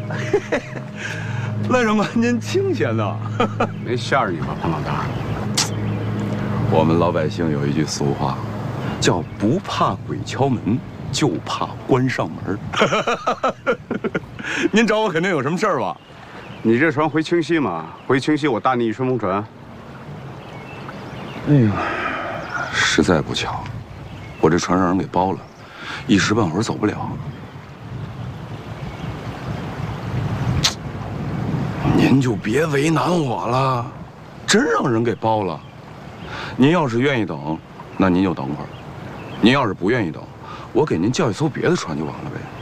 为什么您清闲呢？ 没吓着你吧，彭老大？ 我们老百姓有一句俗话，叫“不怕鬼敲门，就怕关上门”。您找我肯定有什么事儿吧？ 你这船回清溪吗？回清溪我搭你一顺风船。 哎呀，实在不巧，我这船让人给包了，一时半会儿走不了。您就别为难我了，真让人给包了。您要是愿意等，那您就等会儿；您要是不愿意等，我给您叫一艘别的船就完了呗。